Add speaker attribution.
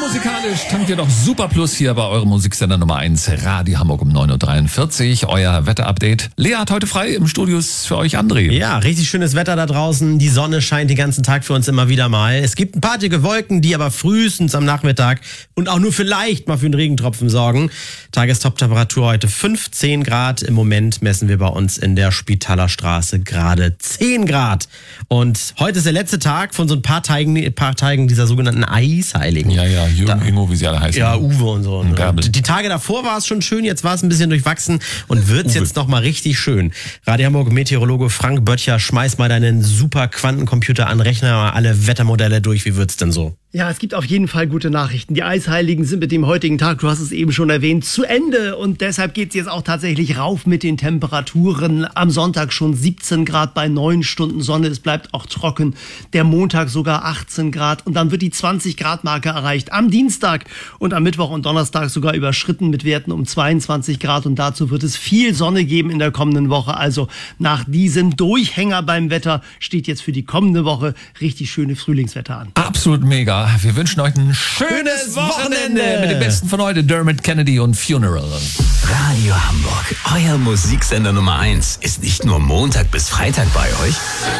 Speaker 1: musikalisch tankt ihr doch Super Plus hier bei eurem Musiksender Nummer 1, Radio Hamburg um 9.43 Uhr. Euer Wetterupdate. Lea hat heute frei, im Studio ist für euch André.
Speaker 2: Ja, richtig schönes Wetter da draußen. Die Sonne scheint den ganzen Tag für uns immer wieder mal. Es gibt ein paar dicke Wolken, die aber frühestens am Nachmittag und auch nur vielleicht mal für einen Regentropfen sorgen. Tagestop-Temperatur heute 15 Grad. Im Moment messen wir bei uns in der Spitaler Straße gerade 10 Grad. Und heute ist der letzte Tag von so ein paar Tagen dieser sogenannten Eisheiligen.
Speaker 1: Ja, Jürgen, Ingo, wie sie alle heißen.
Speaker 2: Ja, Uwe und so. Die Tage davor war es schon schön, jetzt war es ein bisschen durchwachsen und wird's jetzt nochmal richtig schön. Radio Hamburg Meteorologe Frank Böttcher, schmeiß mal deinen super Quantencomputer an, rechne mal alle Wettermodelle durch. Wie wird's denn so?
Speaker 3: Ja, es gibt auf jeden Fall gute Nachrichten. Die Eisheiligen sind mit dem heutigen Tag, du hast es eben schon erwähnt, zu Ende. Und deshalb geht's jetzt auch tatsächlich rauf mit den Temperaturen. Am Sonntag schon 17 Grad bei 9 Stunden Sonne. Es bleibt auch trocken. Der Montag sogar 18 Grad. Und dann wird die 20-Grad-Marke erreicht. Am Dienstag und am Mittwoch und Donnerstag sogar überschritten mit Werten um 22 Grad. Und dazu wird es viel Sonne geben in der kommenden Woche. Also nach diesem Durchhänger beim Wetter steht jetzt für die kommende Woche richtig schöne Frühlingswetter an.
Speaker 1: Absolut mega. Wir wünschen euch ein schönes Wochenende mit dem Besten von heute, Dermot Kennedy und Funeral.
Speaker 4: Radio Hamburg, euer Musiksender Nummer 1, ist nicht nur Montag bis Freitag bei euch,